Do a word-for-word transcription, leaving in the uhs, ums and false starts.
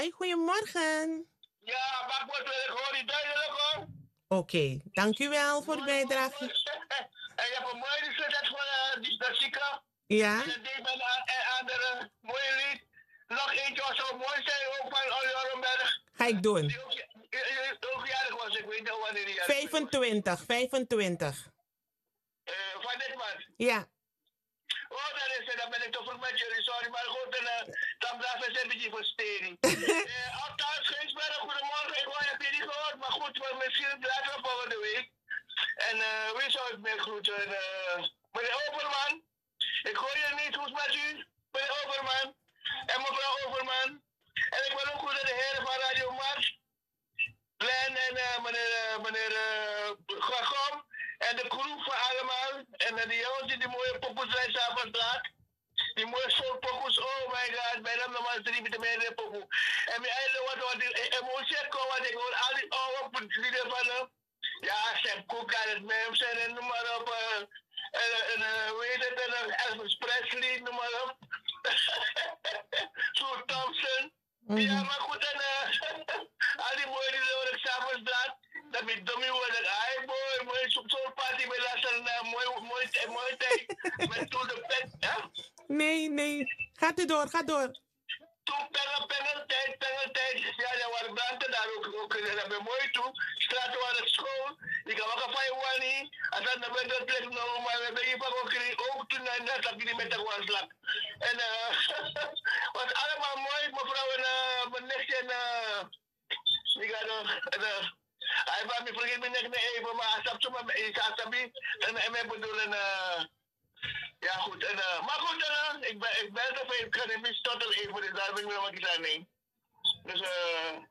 Hi, goedemorgen. Ja, maar ik word ik hoor niet duidelijk hoor. Oké, okay, dank u wel voor de Mooi, mooi, bijdrage. mooi. En je hebt een mooie lied dat van uh, die dat Chica. Ja, En dat deed met een andere mooie lied. Nog eentje was zo mooi zijn, ook van Olly Orrenberg. ga ik doen. Die ook, ook, ook jarig was, ik weet niet wanneer die jarig was. vijfentwintig, vijfentwintig. Uh, van dit man. Ja. Oh, dat is het, dan ben ik toch vroeg met jullie, sorry, maar goed, en uh, dan blijf ik een beetje verstering. uh, Althans, Geesberg, goedemorgen, ik hoor, heb je niet gehoord, maar goed, maar misschien blijven we volgende week. En uh, wie zou ik meer groeten? Uh, meneer Overman, ik hoor je niet, hoe is het met u? Meneer Overman en mevrouw Overman. En ik wil ook groeten de heren van Radio Mars, Len en uh, meneer, uh, meneer uh, Gagom. En de crew van allemaal. En uh, die jongens die die mooie pokoes zijn s'avonds laat. Die mooie soul pokoes. Oh my god. Bij hem normaal drie met de meerdere pokoe. En mijn eigen wat wat die emotie komen. Want ik hoor al die oude lieden van hem. Ja, Sam Cooke kan het met hem zijn. En noem maar op. Uh, en, en uh, hoe heet het? En uh, Elvis Presley. Noem maar op. Sue Thompson. Mm-hmm. Ja, maar goed. En uh, al die mooie die hoor ik s'avonds laat. Dat met Dommy worden. Ai boy, mooi zo'n party met lassen. Mooi, mooi, mooi tijd. Met toen de pet. Ja? Nee, nee. Gaat u door, ga door. Toen pengel, pengel tijd, pengel tijd. Ja, ja, waren branden daar ook. ook dat ben mooi toe. Straten waren school. Ik kan ook een vijf wani. Als dat naar beneden trekt, nou, maar we hebben ook ook toen en dat heb je niet met de wanslag. En eh, was allemaal mooi, mevrouw en uh, mijn nichtje en uh, ik ga nog. Hij was me vergeet me net even, maar hij zat zo met me, ik had hem en hij bedoelen, uh, ja goed, en, uh, maar goed, uh, ik ben, ik ben er veel, ik kan niet mis tot er even, dus daar ben ik nog een keer aan. Dus, uh,